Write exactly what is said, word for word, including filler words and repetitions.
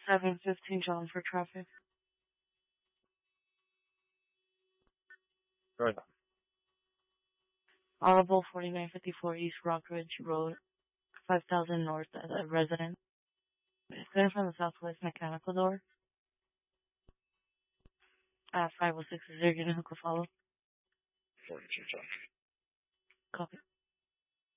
seven fifteen John for traffic. Right. Audible forty-nine fifty-four East Rockridge Road, five thousand North as a resident. It's coming from the southwest mechanical door. Uh, five oh six, is there going to follow? forty-two John. Copy.